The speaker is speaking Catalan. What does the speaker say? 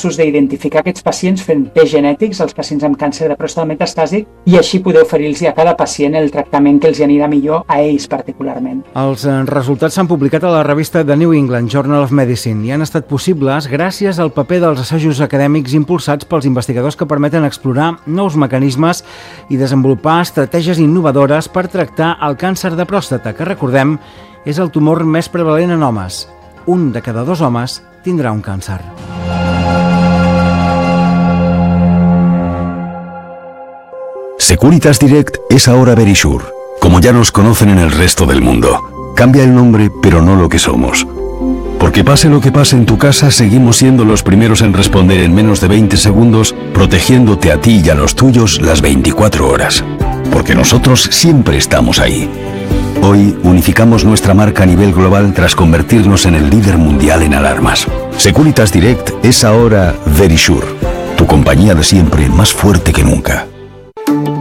capaços d'identificar aquests pacients fent tests genètics als pacients amb càncer de pròstata metastàsic i així poder oferir-los a cada pacient el tractament que els anirà millor a ells particularment. Els resultats s'han publicat a la revista The New England Journal of Medicine i han estat possibles gràcies al paper dels assajos acadèmics impulsats pels investigadors que permeten explorar nous mecanismes i desenvolupar estratègies innovadores per tractar el càncer de pròstata, que recordem és el tumor més prevalent en homes. 1 de cada 2 homes tindrà un càncer. Securitas Direct es ahora Verisure, como ya nos conocen en el resto del mundo. Cambia el nombre, pero no lo que somos. Porque pase lo que pase en tu casa, seguimos siendo los primeros en responder en menos de 20 segundos, protegiéndote a ti y a los tuyos las 24 horas. Porque nosotros siempre estamos ahí. Hoy unificamos nuestra marca a nivel global tras convertirnos en el líder mundial en alarmas. Securitas Direct es ahora Verisure, tu compañía de siempre más fuerte que nunca.